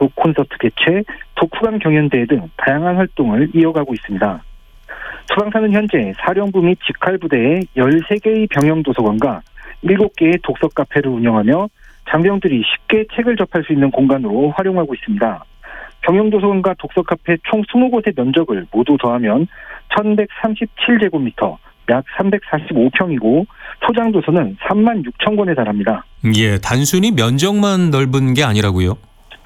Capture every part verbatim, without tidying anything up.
북콘서트 개최, 독후감 경연대회 등 다양한 활동을 이어가고 있습니다. 수방사는 현재 사령부 및 직할부대에 열세 개의 병영도서관과 일곱 개의 독서카페를 운영하며 장병들이 쉽게 책을 접할 수 있는 공간으로 활용하고 있습니다. 병영도서관과 독서카페 총 이십 곳의 면적을 모두 더하면 천백삼십칠 제곱미터, 약 삼백사십오 평이고 소장도서는 삼만 육천 권에 달합니다. 예, 단순히 면적만 넓은 게 아니라고요?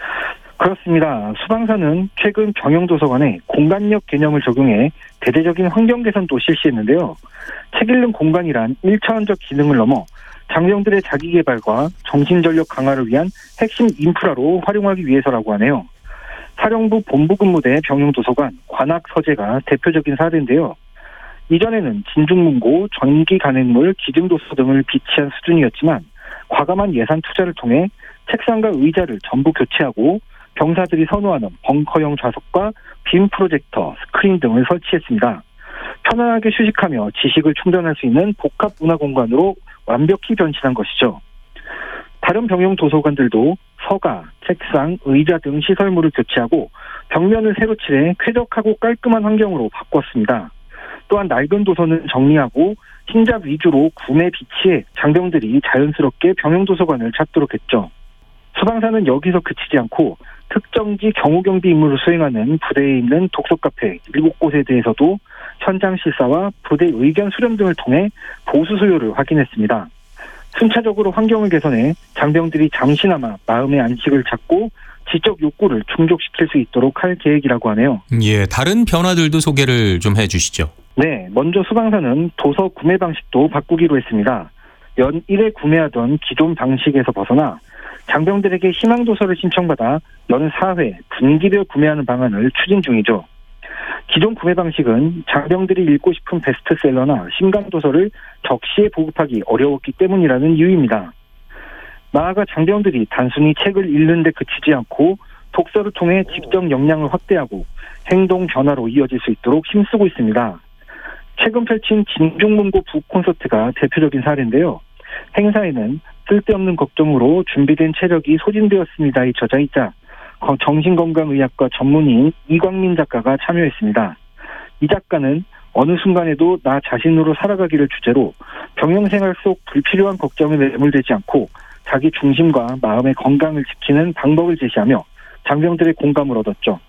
그렇습니다. 수방사는 최근 병영도서관에 공간력 개념을 적용해 대대적인 환경 개선도 실시했는데요. 책 읽는 공간이란 일차원적 기능을 넘어 장병들의 자기개발과 정신전력 강화를 위한 핵심 인프라로 활용하기 위해서라고 하네요. 사령부 본부근무대 병영도서관 관악서재가 대표적인 사례인데요. 이전에는 진중문고, 전기간행물, 기증도서 등을 비치한 수준이었지만 과감한 예산 투자를 통해 책상과 의자를 전부 교체하고 병사들이 선호하는 벙커형 좌석과 빔 프로젝터, 스크린 등을 설치했습니다. 편안하게 휴식하며 지식을 충전할 수 있는 복합 문화 공간으로 완벽히 변신한 것이죠. 다른 병영 도서관들도 서가, 책상, 의자 등 시설물을 교체하고 벽면을 새로 칠해 쾌적하고 깔끔한 환경으로 바꿨습니다. 또한 낡은 도서는 정리하고 흰잡 위주로 구매 비치해 장병들이 자연스럽게 병영 도서관을 찾도록 했죠. 수방사는 여기서 그치지 않고 특정지 경호경비 임무를 수행하는 부대에 있는 독서카페 일곱 곳에 대해서도 현장 실사와 부대 의견 수렴 등을 통해 보수 수요를 확인했습니다. 순차적으로 환경을 개선해 장병들이 잠시나마 마음의 안식을 찾고 지적 욕구를 충족시킬 수 있도록 할 계획이라고 하네요. 예, 다른 변화들도 소개를 좀 해주시죠. 네, 먼저 수방사는 도서 구매 방식도 바꾸기로 했습니다. 연 일 회 구매하던 기존 방식에서 벗어나 장병들에게 희망도서를 신청받아 연 사 회 분기별 구매하는 방안을 추진 중이죠. 기존 구매 방식은 장병들이 읽고 싶은 베스트셀러나 신간도서를 적시에 보급하기 어려웠기 때문이라는 이유입니다. 나아가 장병들이 단순히 책을 읽는 데 그치지 않고 독서를 통해 직접 역량을 확대하고 행동 변화로 이어질 수 있도록 힘쓰고 있습니다. 최근 펼친 진중문고 북콘서트가 대표적인 사례인데요. 행사에는 쓸데없는 걱정으로 준비된 체력이 소진되었습니다의 저자이자 정신건강의학과 전문의인 이광민 작가가 참여했습니다. 이 작가는 어느 순간에도 나 자신으로 살아가기를 주제로 병영생활 속 불필요한 걱정에 매몰되지 않고 자기 중심과 마음의 건강을 지키는 방법을 제시하며 장병들의 공감을 얻었죠.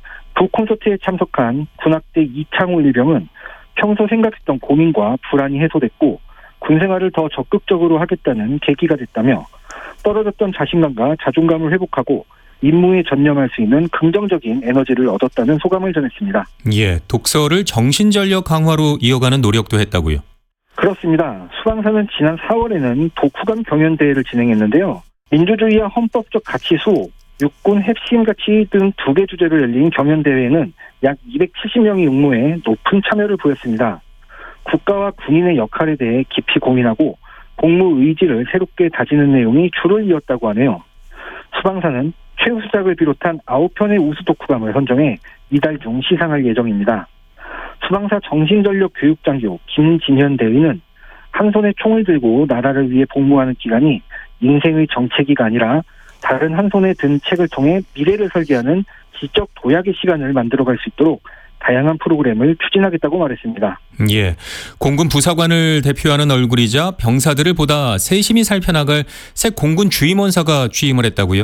북콘서트에 참석한 군악대 이창호 일병은 평소 생각했던 고민과 불안이 해소됐고 군생활을 더 적극적으로 하겠다는 계기가 됐다며 떨어졌던 자신감과 자존감을 회복하고 임무에 전념할 수 있는 긍정적인 에너지를 얻었다는 소감을 전했습니다. 예, 독서를 정신전력 강화로 이어가는 노력도 했다고요? 그렇습니다. 수방사는 지난 사월에는 독후감 경연대회를 진행했는데요. 민주주의와 헌법적 가치 수호, 육군 핵심 가치 등 두 개 주제로 열린 경연대회에는 약 이백칠십 명이 응모해 높은 참여를 보였습니다. 국가와 군인의 역할에 대해 깊이 고민하고 복무 의지를 새롭게 다지는 내용이 줄을 이었다고 하네요. 수방사는 최우수작을 비롯한 아홉 편의 우수 독후감을 선정해 이달 중 시상할 예정입니다. 수방사 정신전력 교육장교 김진현 대위는 한 손에 총을 들고 나라를 위해 복무하는 기간이 인생의 정체기가 아니라 다른 한 손에 든 책을 통해 미래를 설계하는 지적 도약의 시간을 만들어갈 수 있도록 다양한 프로그램을 추진하겠다고 말했습니다. 예, 공군 부사관을 대표하는 얼굴이자 병사들을 보다 세심히 살펴나갈 새 공군 주임원사가 취임을 했다고요?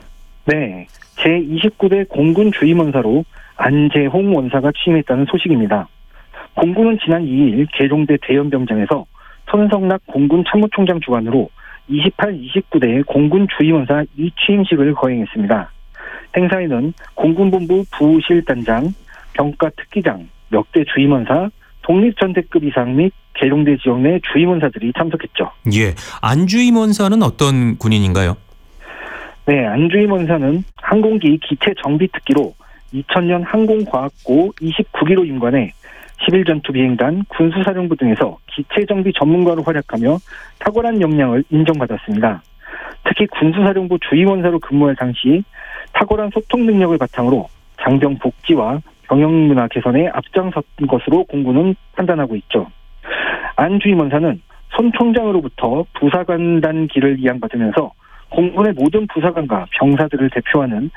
네, 제이십구 대 공군 주임원사로 안재홍 원사가 취임했다는 소식입니다. 공군은 지난 이 일 계룡대 대연병장에서 손성락 공군 참모총장 주관으로 이십팔, 이십구 대 공군 주임원사 이 취임식을 거행했습니다. 행사에는 공군본부 부실단장, 병과 특기장, 몇 대 주임원사, 독립전대급 이상 및 계룡대 지역 내 주임원사들이 참석했죠. 예, 안 주임원사는 어떤 군인인가요? 네, 안 주임원사는 항공기 기체 정비 특기로 이천 년 항공과학고 이십구 기로 임관해 십일 전투 비행단, 군수사령부 등에서 기체 정비 전문가로 활약하며 탁월한 역량을 인정받았습니다. 특히 군수사령부 주임원사로 근무할 당시 탁월한 소통 능력을 바탕으로 장병 복지와 병영 문화 개선에 앞장선 것으로 공군은 판단하고 있죠. 안 주임원사는 손 총장으로부터 부사관단기를 이양받으면서 공군의 모든 부사관과 병사들을 대표하는